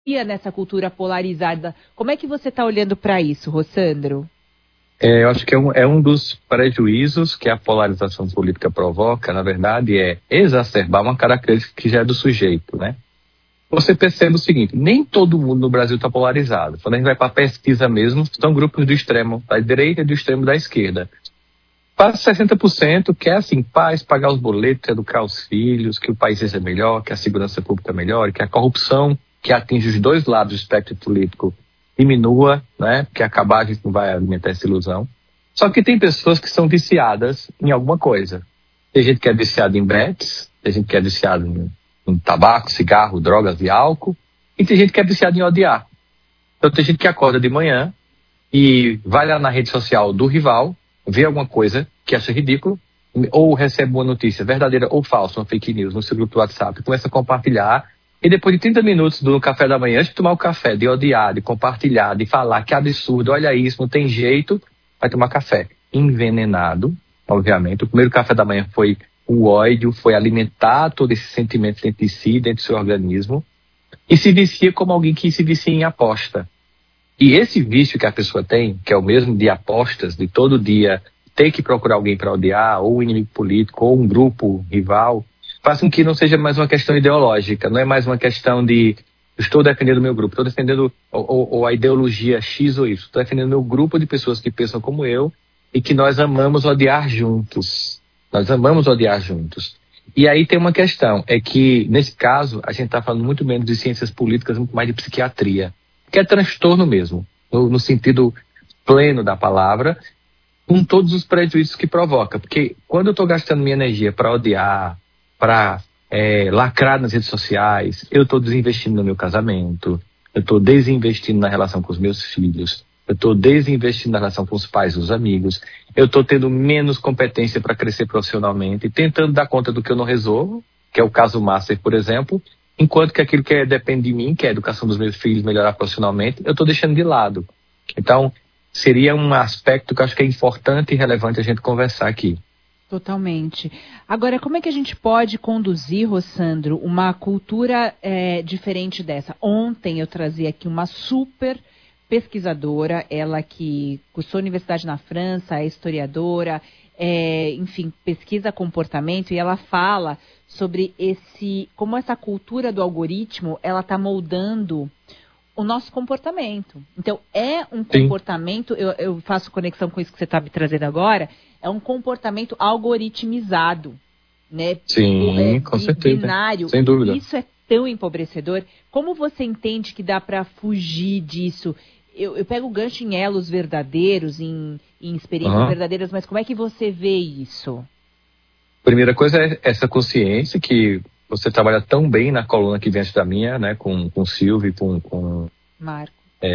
nessa cultura polarizada. Como é que você está olhando para isso, Rossandro? Eu acho que é um dos prejuízos que a polarização política provoca, na verdade, é exacerbar uma característica que já é do sujeito, né? Você percebe o seguinte, nem todo mundo no Brasil está polarizado. Quando a gente vai para a pesquisa mesmo, são grupos do extremo da direita e do extremo da esquerda. Quase 60% quer, assim, paz, pagar os boletos, educar os filhos, que o país seja melhor, que a segurança pública melhore, que a corrupção que atinge os dois lados do espectro político diminua, né? Porque acabar a gente não vai alimentar essa ilusão. Só que tem pessoas que são viciadas em alguma coisa. Tem gente que é viciada em bets, tem gente que é viciada em tabaco, cigarro, drogas e álcool, e tem gente que é viciada em odiar. Então tem gente que acorda de manhã e vai lá na rede social do rival, vê alguma coisa que acha ridículo, ou recebe uma notícia verdadeira ou falsa, uma fake news no seu grupo do WhatsApp, começa a compartilhar. E depois de 30 minutos do café da manhã, antes de tomar o café, de odiar, de compartilhar, de falar que absurdo, olha isso, não tem jeito, vai tomar café. Envenenado, obviamente. O primeiro café da manhã foi o ódio, foi alimentar todo esse sentimento dentro de si, dentro do seu organismo. E se vicia como alguém que se vicia em aposta. E esse vício que a pessoa tem, que é o mesmo de apostas, de todo dia ter que procurar alguém para odiar, ou um inimigo político, ou um grupo rival, faz com que não seja mais uma questão ideológica, não é mais uma questão de estou defendendo o meu grupo, estou defendendo ou a ideologia X ou Y, estou defendendo o meu grupo de pessoas que pensam como eu e que nós amamos odiar juntos. Nós amamos odiar juntos. E aí tem uma questão, é que nesse caso a gente está falando muito menos de ciências políticas, muito mais de psiquiatria, que é transtorno mesmo, no sentido pleno da palavra, com todos os prejuízos que provoca. Porque quando eu estou gastando minha energia para odiar, para lacrar nas redes sociais, eu estou desinvestindo no meu casamento, eu estou desinvestindo na relação com os meus filhos, eu estou desinvestindo na relação com os pais e os amigos, eu estou tendo menos competência para crescer profissionalmente, tentando dar conta do que eu não resolvo, que é o caso Master, por exemplo, enquanto que aquilo que depende de mim, que é a educação dos meus filhos, melhorar profissionalmente, eu estou deixando de lado. Então, seria um aspecto que eu acho que é importante e relevante a gente conversar aqui. Totalmente. Agora, como é que a gente pode conduzir, Rossandro, uma cultura diferente dessa? Ontem eu trazia aqui uma super pesquisadora, ela que cursou universidade na França, é historiadora, enfim, pesquisa comportamento, e ela fala sobre como essa cultura do algoritmo, ela está moldando o nosso comportamento. Então, é um comportamento, eu faço conexão com isso que você está me trazendo agora, é um comportamento algoritmizado, né? Sim, com certeza. Binário. Sem dúvida. Isso é tão empobrecedor. Como você entende que dá para fugir disso? Eu pego o gancho em elos verdadeiros, em experiências verdadeiras, mas como é que você vê isso? Primeira coisa é essa consciência que você trabalha tão bem na coluna que vem antes da minha, né, com o Silvio e com Marco.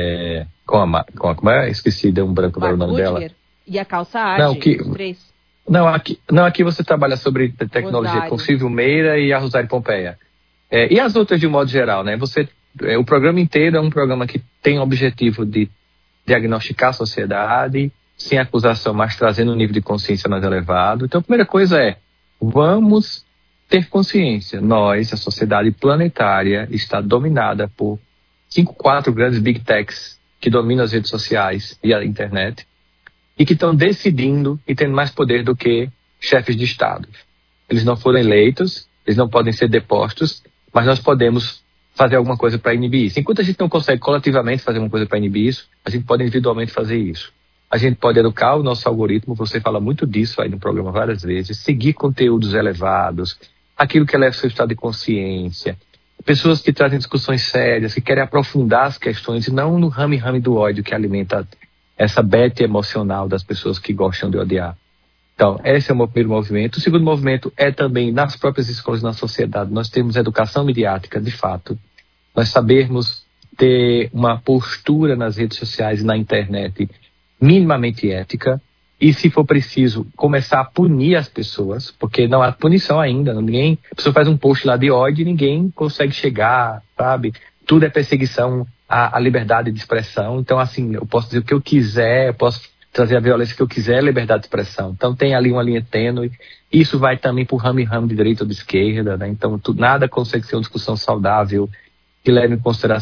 Como é? Esqueci, deu um branco no nome dela. E a calça ágil, os três. Não, aqui você trabalha sobre tecnologia Rosário. com Silvio Meira e a Rosário Pompeia. E as outras de um modo geral, né? O programa inteiro é um programa que tem o objetivo de diagnosticar a sociedade, sem acusação, mas trazendo um nível de consciência mais elevado. Então, a primeira coisa é, vamos ter consciência. Nós, a sociedade planetária, está dominada por 4 grandes big techs que dominam as redes sociais e a internet e que estão decidindo e tendo mais poder do que chefes de Estado. Eles não foram eleitos, eles não podem ser depostos, mas nós podemos fazer alguma coisa para inibir isso. Enquanto a gente não consegue coletivamente fazer uma coisa para inibir isso, a gente pode individualmente fazer isso. A gente pode educar o nosso algoritmo, você fala muito disso aí no programa várias vezes, seguir conteúdos elevados, aquilo que eleva o seu estado de consciência, pessoas que trazem discussões sérias, que querem aprofundar as questões e não no rame-rame do ódio que alimenta essa beta emocional das pessoas que gostam de odiar. Então, esse é o meu primeiro movimento. O segundo movimento é também nas próprias escolas, na sociedade. Nós temos educação midiática, de fato. Nós sabermos ter uma postura nas redes sociais e na internet minimamente ética. E, se for preciso, começar a punir as pessoas, porque não há punição ainda. A pessoa faz um post lá de ódio e ninguém consegue chegar, sabe? Tudo é perseguição à liberdade de expressão. Então, assim, eu posso dizer o que eu quiser, eu posso trazer a violência que eu quiser, liberdade de expressão. Então, tem ali uma linha tênue. Isso vai também por ramo de direita ou de esquerda, né? Então, nada consegue ser uma discussão saudável que leve em consideração